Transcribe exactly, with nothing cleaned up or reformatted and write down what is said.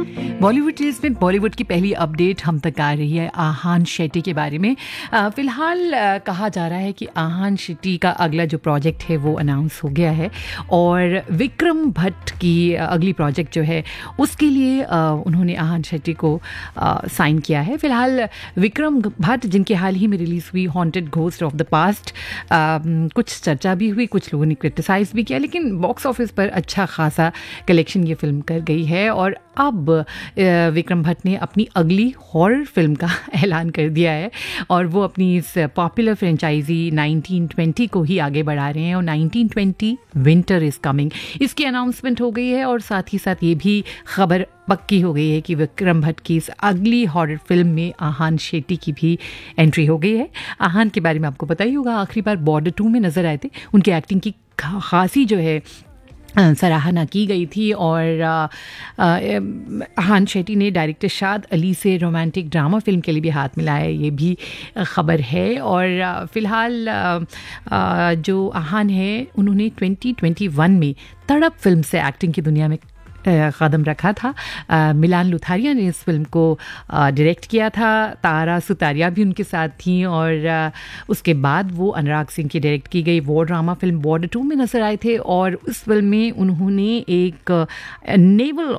Bollywood reels में बॉलीवुड की पहली अपडेट हम तक आ रही है आहान शेट्टी के बारे में। आ, फिलहाल आ, कहा जा रहा है कि आहान शेट्टी का अगला जो प्रोजेक्ट है वो अनाउंस हो गया है और विक्रम भट्ट की अगली प्रोजेक्ट जो है उसके लिए आ, उन्होंने आहान शेट्टी को आ, साइन किया है। फिलहाल विक्रम भट्ट जिनके हाल ही में रिलीज़ हुई haunted ghost of the past, कुछ चर्चा भी हुई, कुछ लोगों ने क्रिटिसाइज़ भी किया, लेकिन बॉक्स ऑफिस पर अच्छा खासा कलेक्शन ये फिल्म कर गई है और अब विक्रम भट्ट ने अपनी अगली हॉरर फिल्म का ऐलान कर दिया है और वो अपनी इस पॉपुलर फ्रेंचाइजी नाइनटीन ट्वेंटी को ही आगे बढ़ा रहे हैं और nineteen twenty winter is coming इसकी अनाउंसमेंट हो गई है और साथ ही साथ ये भी खबर पक्की हो गई है कि विक्रम भट्ट की इस अगली हॉरर फिल्म में आहान शेट्टी की भी एंट्री हो गई है। आहान के बारे में आपको पता ही होगा, आखिरी बार बॉर्डर टू में नज़र आए थे, उनकी एक्टिंग की खासी जो है सराहना की गई थी और आहान शेट्टी ने डायरेक्टर शाद अली से रोमांटिक ड्रामा फिल्म के लिए भी हाथ मिलाया है, ये भी ख़बर है। और फ़िलहाल जो आहान है उन्होंने ट्वेंटी ट्वेंटी वन में तड़प फिल्म से एक्टिंग की दुनिया में कदम रखा था। आ, मिलान लुथारिया ने इस फिल्म को डायरेक्ट किया था, तारा सुतारिया भी उनके साथ थी और आ, उसके बाद वो अनुराग सिंह की डायरेक्ट की गई war drama film border to में नजर आए थे और उस फिल्म में उन्होंने एक नेवल